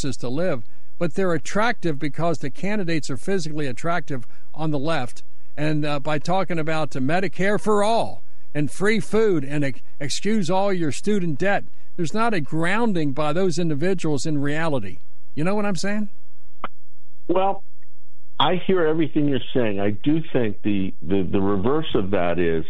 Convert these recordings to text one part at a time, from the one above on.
places to live, but they're attractive because the candidates are physically attractive on the left. And by talking about Medicare for all and free food and excuse all your student debt, there's not a grounding by those individuals in reality. You know what I'm saying? Well, I hear everything you're saying. I do think the reverse of that is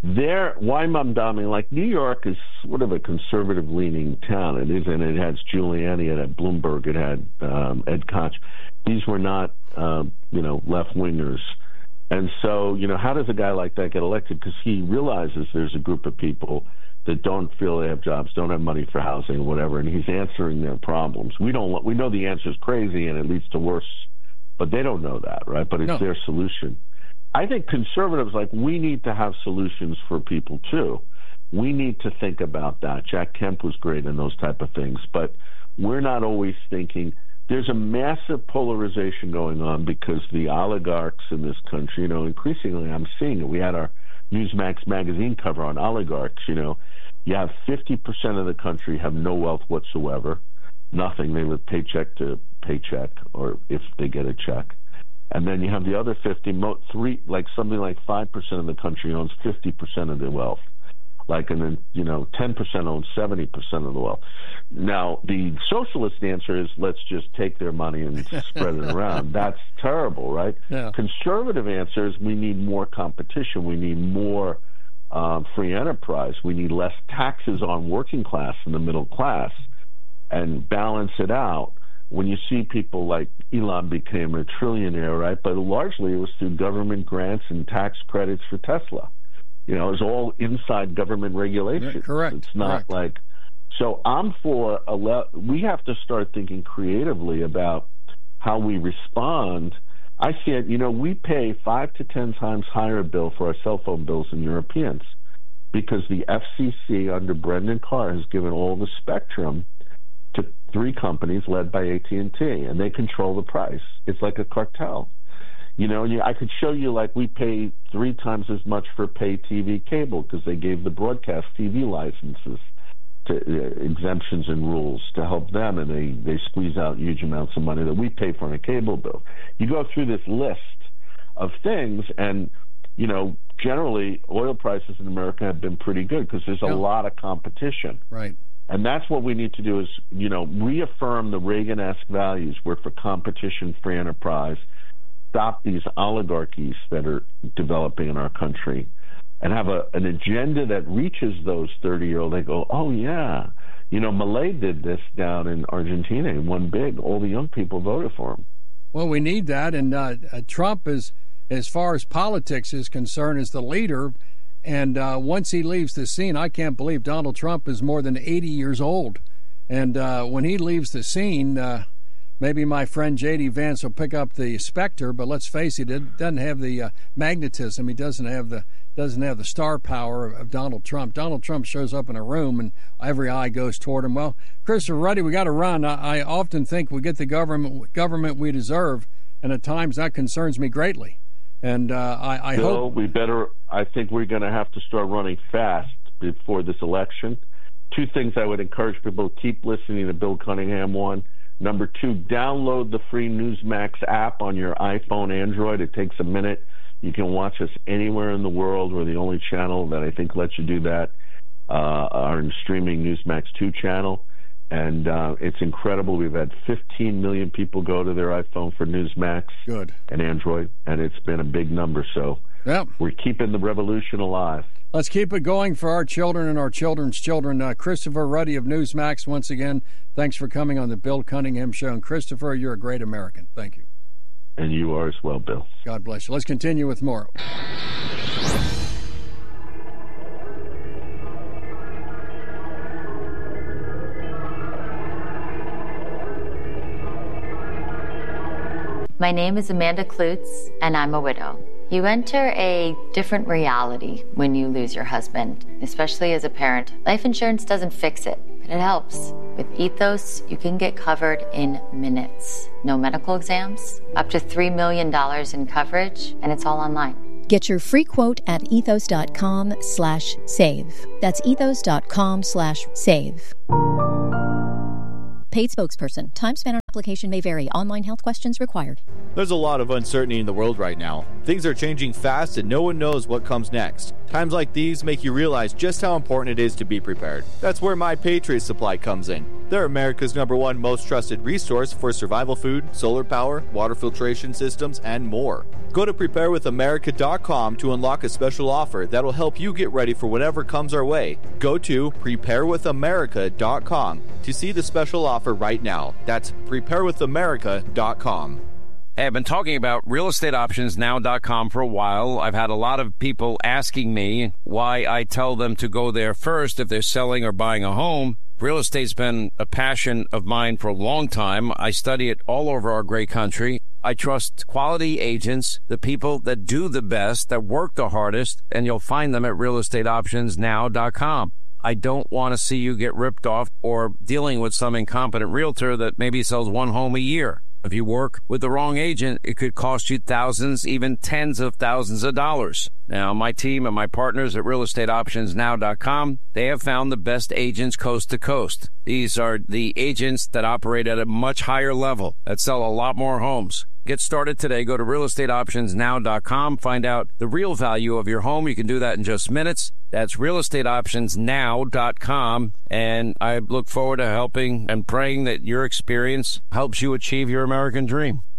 why Mamdani, like New York is sort of a conservative-leaning town. It is, and it has Giuliani, it had Bloomberg, it had Ed Koch. These were not, left-wingers. And so, how does a guy like that get elected? Because he realizes there's a group of people that don't feel they have jobs, don't have money for housing or whatever, and he's answering their problems. We know the answer is crazy and it leads to worse, but they don't know that, right? But it's their solution. I think conservatives, we need to have solutions for people, too. We need to think about that. Jack Kemp was great in those type of things, but we're not always thinking. There's a massive polarization going on because the oligarchs in this country, increasingly I'm seeing it. We had our Newsmax magazine cover on oligarchs. You have 50% of the country have no wealth whatsoever, nothing. They live paycheck to paycheck, or if they get a check. And then you have the other 50, something like 5% of the country owns 50% of the wealth. And then, 10% owns 70% of the wealth. Now, the socialist answer is let's just take their money and spread it around. That's terrible, right? Yeah. Conservative answer is we need more competition. We need more free enterprise. We need less taxes on working class and the middle class and balance it out. When you see people like Elon became a trillionaire, right? But largely it was through government grants and tax credits for Tesla. It was all inside government regulation. Yeah, correct. It's not correct. So I'm for we have to start thinking creatively about how we respond. I see it, we pay 5 to 10 times higher bill for our cell phone bills than Europeans because the FCC under Brendan Carr has given all the spectrum to 3 companies led by AT&T, and they control the price. It's like a cartel. I could show you we pay 3 times as much for pay TV cable because they gave the broadcast TV licenses to exemptions and rules to help them, and they squeeze out huge amounts of money that we pay for in a cable bill. You go through this list of things, and generally oil prices in America have been pretty good because there's a lot of competition. Right. And that's what we need to do is, reaffirm the Reagan-esque values. We're for competition, free enterprise, stop these oligarchies that are developing in our country, and have an agenda that reaches those 30-year-old. They go, oh, yeah. Milei did this down in Argentina and won big. All the young people voted for him. Well, we need that. And Trump, is, as far as politics is concerned, is the leader. And once he leaves the scene, I can't believe Donald Trump is more than 80 years old. And when he leaves the scene, maybe my friend J.D. Vance will pick up the specter, but let's face it, it doesn't have the magnetism. He doesn't have the star power of Donald Trump. Donald Trump shows up in a room and every eye goes toward him. Well, Christopher Ruddy, we got to run. I often think we get the government we deserve, and at times that concerns me greatly. And I hope I think we're going to have to start running fast before this election. 2 things I would encourage people: keep listening to Bill Cunningham. 1. Number 2, download the free Newsmax app on your iPhone, Android. It takes a minute. You can watch us anywhere in the world. We're the only channel that I think lets you do that. Our streaming Newsmax 2 channel. And it's incredible. We've had 15 million people go to their iPhone for Newsmax and Android, and it's been a big number. So we're keeping the revolution alive. Let's keep it going for our children and our children's children. Christopher Ruddy of Newsmax, once again, thanks for coming on the Bill Cunningham Show. And Christopher, you're a great American. Thank you. And you are as well, Bill. God bless you. Let's continue with more. My name is Amanda Klutz, and I'm a widow. You enter a different reality when you lose your husband, especially as a parent. Life insurance doesn't fix it, but it helps. With Ethos, you can get covered in minutes. No medical exams, up to $3 million in coverage, and it's all online. Get your free quote at ethos.com/save. That's ethos.com/save. Paid spokesperson. Time spent on Application may vary. Online health questions required. There's a lot of uncertainty in the world right now. Things are changing fast and no one knows what comes next. Times like these make you realize just how important it is to be prepared. That's where My Patriot Supply comes in. They're America's #1 most trusted resource for survival food, solar power, water filtration systems, and more. Go to preparewithamerica.com to unlock a special offer that'll help you get ready for whatever comes our way. Go to preparewithamerica.com to see the special offer right now. That's preparewithamerica.com. Hey, I've been talking about realestateoptionsnow.com for a while. I've had a lot of people asking me why I tell them to go there first if they're selling or buying a home. Real estate's been a passion of mine for a long time. I study it all over our great country. I trust quality agents, the people that do the best, that work the hardest, and you'll find them at realestateoptionsnow.com. I don't want to see you get ripped off or dealing with some incompetent realtor that maybe sells one home a year. If you work with the wrong agent, it could cost you thousands, even tens of thousands of dollars. Now, my team and my partners at realestateoptionsnow.com, they have found the best agents coast to coast. These are the agents that operate at a much higher level, that sell a lot more homes. Get started today. Go to realestateoptionsnow.com. Find out the real value of your home. You can do that in just minutes. That's realestateoptionsnow.com. And I look forward to helping and praying that your experience helps you achieve your American dream.